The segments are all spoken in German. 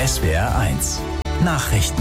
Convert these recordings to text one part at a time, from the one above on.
SWR 1 Nachrichten.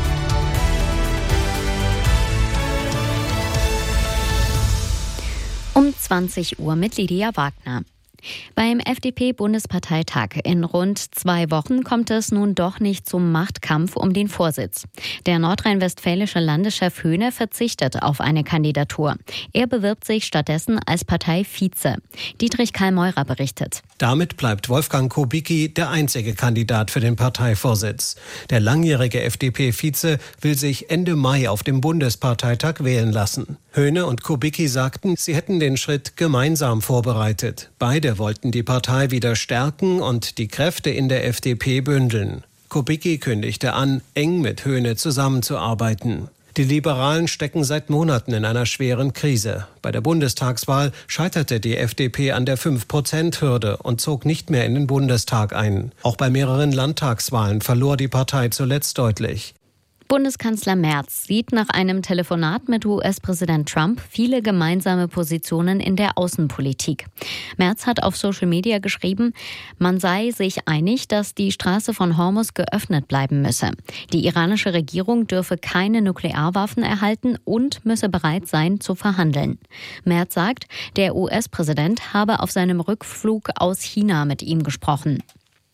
Um 20 Uhr mit Lydia Wagner. Beim FDP-Bundesparteitag in rund 2 Wochen kommt es nun doch nicht zum Machtkampf um den Vorsitz. Der nordrhein-westfälische Landeschef Höhne verzichtet auf eine Kandidatur. Er bewirbt sich stattdessen als Parteivize. Dietrich Karl-Meurer berichtet. Damit bleibt Wolfgang Kubicki der einzige Kandidat für den Parteivorsitz. Der langjährige FDP-Vize will sich Ende Mai auf dem Bundesparteitag wählen lassen. Höhne und Kubicki sagten, sie hätten den Schritt gemeinsam vorbereitet. Beide wollten die Partei wieder stärken und die Kräfte in der FDP bündeln. Kubicki kündigte an, eng mit Höhne zusammenzuarbeiten. Die Liberalen stecken seit Monaten in einer schweren Krise. Bei der Bundestagswahl scheiterte die FDP an der 5%-Hürde und zog nicht mehr in den Bundestag ein. Auch bei mehreren Landtagswahlen verlor die Partei zuletzt deutlich. Bundeskanzler Merz sieht nach einem Telefonat mit US-Präsident Trump viele gemeinsame Positionen in der Außenpolitik. Merz hat auf Social Media geschrieben, man sei sich einig, dass die Straße von Hormuz geöffnet bleiben müsse. Die iranische Regierung dürfe keine Nuklearwaffen erhalten und müsse bereit sein, zu verhandeln. Merz sagt, der US-Präsident habe auf seinem Rückflug aus China mit ihm gesprochen.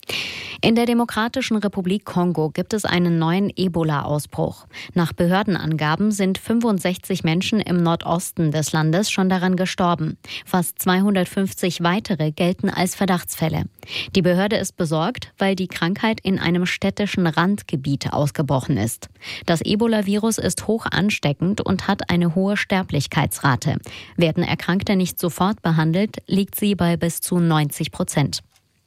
In der Demokratischen Republik Kongo gibt es einen neuen Ebola-Ausbruch. Nach Behördenangaben sind 65 Menschen im Nordosten des Landes schon daran gestorben. Fast 250 weitere gelten als Verdachtsfälle. Die Behörde ist besorgt, weil die Krankheit in einem städtischen Randgebiet ausgebrochen ist. Das Ebola-Virus ist hoch ansteckend und hat eine hohe Sterblichkeitsrate. Werden Erkrankte nicht sofort behandelt, liegt sie bei bis zu 90%.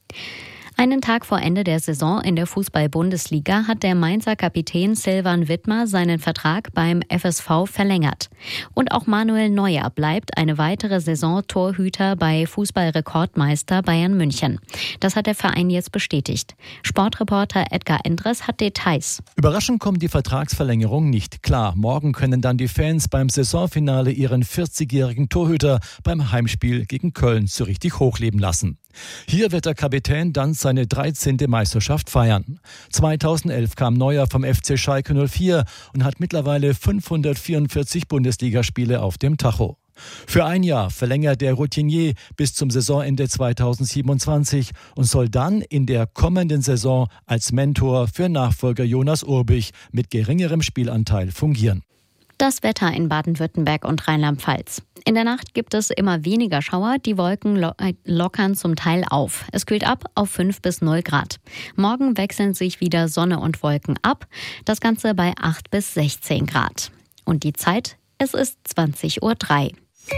Einen Tag vor Ende der Saison in der Fußball-Bundesliga hat der Mainzer Kapitän Silvan Wittmer seinen Vertrag beim FSV verlängert. Und auch Manuel Neuer bleibt eine weitere Saison Torhüter bei Fußballrekordmeister Bayern München. Das hat der Verein jetzt bestätigt. Sportreporter Edgar Endres hat Details. Überraschend kommt die Vertragsverlängerung nicht klar. Morgen können dann die Fans beim Saisonfinale ihren 40-jährigen Torhüter beim Heimspiel gegen Köln so richtig hochleben lassen. Hier wird der Kapitän dann seine 13. Meisterschaft feiern. 2011 kam Neuer vom FC Schalke 04 und hat mittlerweile 544 Bundesligaspiele auf dem Tacho. Für ein Jahr verlängert der Routinier bis zum Saisonende 2027 und soll dann in der kommenden Saison als Mentor für Nachfolger Jonas Urbich mit geringerem Spielanteil fungieren. Das Wetter in Baden-Württemberg und Rheinland-Pfalz. In der Nacht gibt es immer weniger Schauer, die Wolken lockern zum Teil auf. Es kühlt ab auf 5 bis 0 Grad. Morgen wechseln sich wieder Sonne und Wolken ab, das Ganze bei 8 bis 16 Grad. Und die Zeit, es ist 20:03 Uhr.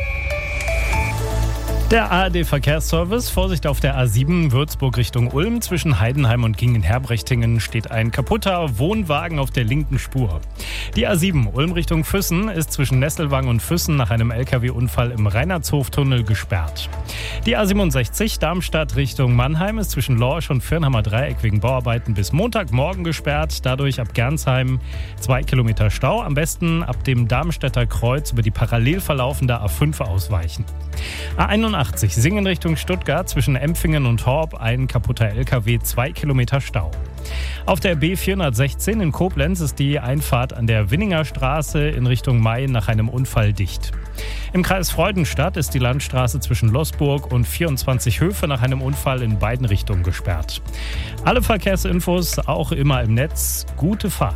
Der ARD-Verkehrsservice, Vorsicht auf der A7 Würzburg Richtung Ulm. Zwischen Heidenheim und Gingen-Herbrechtingen steht ein kaputter Wohnwagen auf der linken Spur. Die A7 Ulm Richtung Füssen ist zwischen Nesselwang und Füssen nach einem LKW-Unfall im Reinhardtshoftunnel gesperrt. Die A67 Darmstadt Richtung Mannheim ist zwischen Lorsch und Firnhammer Dreieck wegen Bauarbeiten bis Montagmorgen gesperrt. Dadurch ab Gernsheim 2 Kilometer Stau. Am besten ab dem Darmstädter Kreuz über die parallel verlaufende A5 ausweichen. A81 Singen Richtung Stuttgart zwischen Empfingen und Horb ein kaputter LKW, 2 Kilometer Stau. Auf der B416 in Koblenz ist die Einfahrt an der Winninger Straße in Richtung Main nach einem Unfall dicht. Im Kreis Freudenstadt ist die Landstraße zwischen Losburg und 24 Höfe nach einem Unfall in beiden Richtungen gesperrt. Alle Verkehrsinfos auch immer im Netz. Gute Fahrt.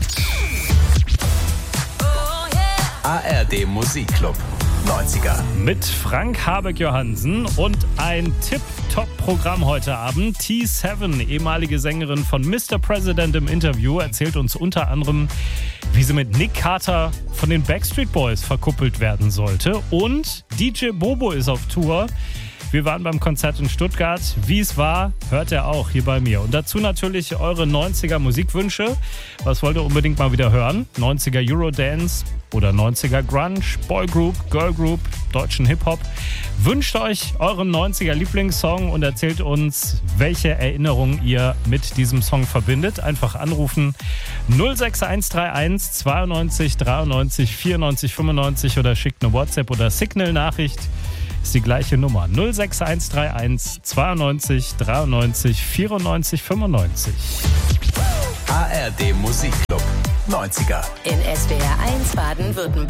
ARD Musikclub 90er. Mit Frank Habeck-Johansen und ein Tip-Top-Programm heute Abend. T7, ehemalige Sängerin von Mr. President im Interview, erzählt uns unter anderem, wie sie mit Nick Carter von den Backstreet Boys verkuppelt werden sollte. Und DJ Bobo ist auf Tour. Wir waren beim Konzert in Stuttgart. Wie es war, hört ihr auch hier bei mir. Und dazu natürlich eure 90er Musikwünsche. Was wollt ihr unbedingt mal wieder hören? 90er Eurodance oder 90er Grunge, Boygroup, Girlgroup, deutschen Hip-Hop. Wünscht euch euren 90er Lieblingssong und erzählt uns, welche Erinnerungen ihr mit diesem Song verbindet. Einfach anrufen 06131 92 93 94 95 oder schickt eine WhatsApp- oder Signal-Nachricht. Ist die gleiche Nummer 06131 92 93 94 95. ARD Musikclub 90er. In SWR 1 Baden-Württemberg.